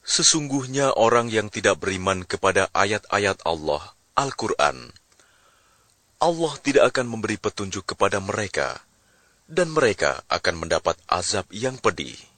Sesungguhnya orang yang tidak beriman kepada ayat-ayat Allah, Al-Quran, Allah tidak akan memberi petunjuk kepada mereka, dan mereka akan mendapat azab yang pedih.